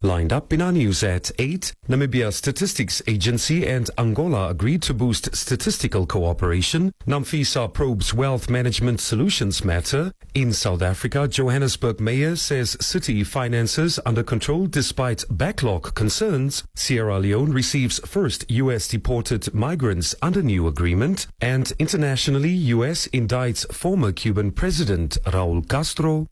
Lined up in our news at 8, Namibia Statistics Agency and Angola agreed to boost statistical cooperation. Namfisa probes wealth management solutions matter. In South Africa, Johannesburg mayor says city finances under control despite backlog concerns. Sierra Leone receives first U.S. deported migrants under new agreement. And internationally, U.S. indicts former Cuban President Raul Castro.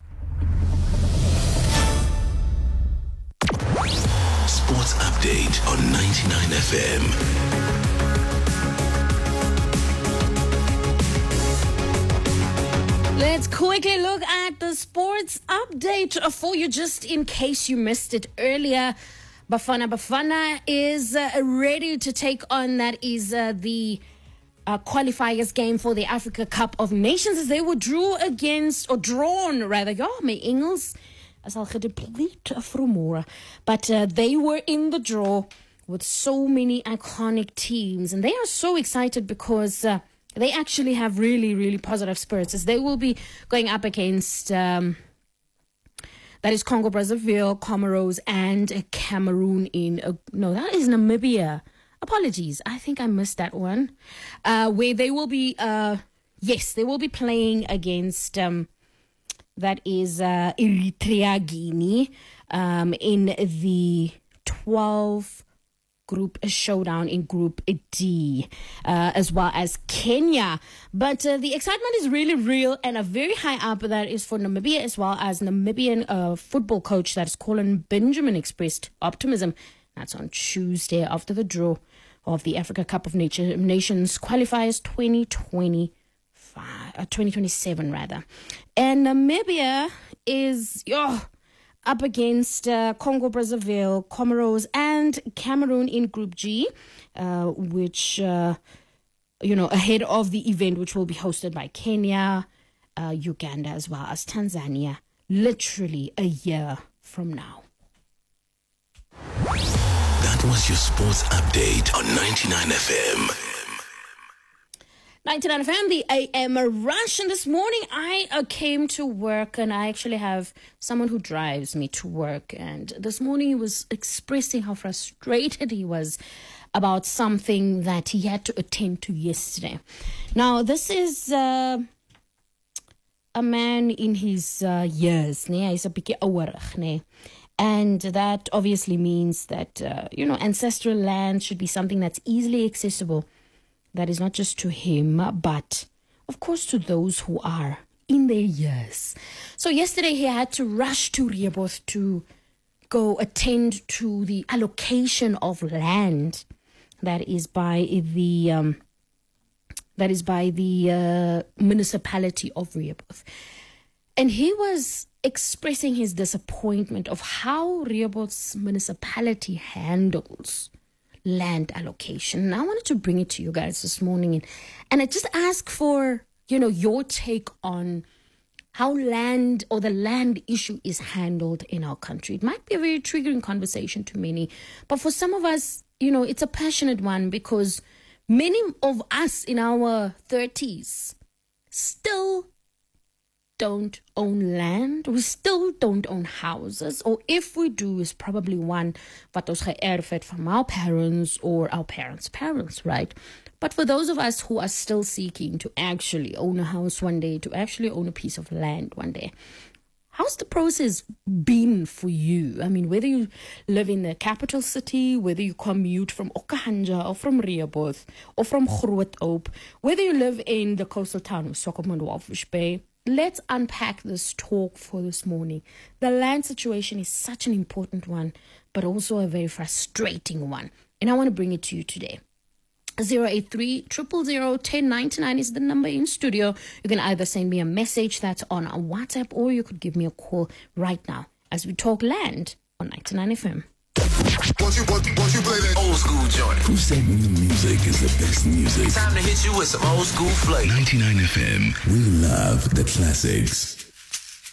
Sports update on 99 FM. Let's quickly look at the sports update for you, just in case you missed it earlier. Bafana is ready to take on, that is the qualifiers game for the Africa Cup of Nations, as they were drawn, my Engels. As I'll deplete from more. But they were in the draw with so many iconic teams, and they are so excited because they actually have really, really positive spirits, as they will be going up against that is Congo Brazzaville, Comoros, and Cameroon in no, that is Namibia. Apologies, I think I missed that one. Where they will be they will be playing against that is Eritrea, Guinea, in the 12 group showdown in Group D, as well as Kenya. But the excitement is really real, and a very high up that is for Namibia, as well as Namibian football coach, that is Colin Benjamin, expressed optimism. That's on Tuesday after the draw of the Africa Cup of Nations qualifiers 2027 rather. And Namibia is up against Congo Brazzaville, Comoros, and Cameroon in Group G, which ahead of the event, which will be hosted by Kenya, Uganda, as well as Tanzania, literally a year from now. That was your sports update on 99 FM. 99 FM, the AM Rush. And this morning I came to work, and I actually have someone who drives me to work. And this morning he was expressing how frustrated he was about something that he had to attend to yesterday. Now, this is a man in his years. He's a bit ouder. And that obviously means that, ancestral land should be something that's easily accessible. That is not just to him, but of course to those who are in their years. So yesterday he had to rush to Rehoboth to go attend to the allocation of land that is by the municipality of Rehoboth. And he was expressing his disappointment of how Rehoboth's municipality handles land allocation. And I wanted to bring it to you guys this morning, and I just ask for, your take on how land or the land issue is handled in our country. It might be a very triggering conversation to many, but for some of us, it's a passionate one, because many of us in our 30s still don't own land. We still don't own houses, or if we do, is probably one wat ons geërf het from our parents or our parents' parents, right? But for those of us who are still seeking to actually own a house one day, to actually own a piece of land one day, how's the process been for you? I mean, whether you live in the capital city, whether you commute from Okahanja or from Rehoboth or from Groot Hoop, whether you live in the coastal town of Swakopmund, Walvis Bay, let's unpack this talk for this morning. The land situation is such an important one, but also a very frustrating one. And I want to bring it to you today. 083 000 1099 is the number in studio. You can either send me a message that's on a WhatsApp, or you could give me a call right now as we talk land on 99 FM. Once you play that old school joint, who said new music is the best music? Time to hit you with some old school flavor. 99 FM. We love the classics.